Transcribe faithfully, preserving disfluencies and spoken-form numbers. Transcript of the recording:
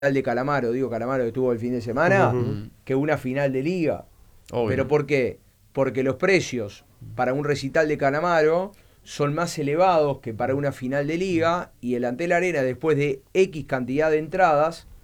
de Calamaro, digo Calamaro que tuvo el fin de semana, Ujú. que una final de liga. Obvio. ¿Pero por qué? Porque los precios para un recital de Calamaro son más elevados que para una final de liga y el Antel Arena, después de X cantidad de entradas,